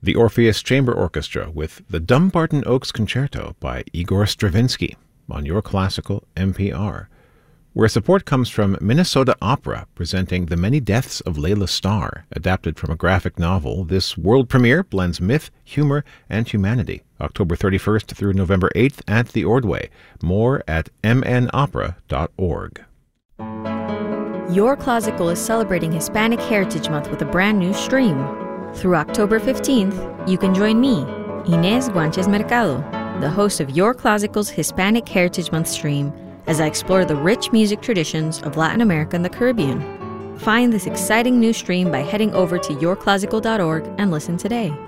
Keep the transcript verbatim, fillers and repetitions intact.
the Orpheus Chamber Orchestra with the Dumbarton Oaks Concerto by Igor Stravinsky on Your Classical N P R, where support comes from Minnesota Opera presenting The Many Deaths of Layla Starr, adapted from a graphic novel. This world premiere blends myth, humor, and humanity. October thirty-first through November eighth at the Ordway. More at m n opera dot org. Your Classical is celebrating Hispanic Heritage Month with a brand new stream. Through October fifteenth, you can join me, Inés Guanches Mercado, the host of Your Classical's Hispanic Heritage Month stream, as I explore the rich music traditions of Latin America and the Caribbean. Find this exciting new stream by heading over to your classical dot org and listen today.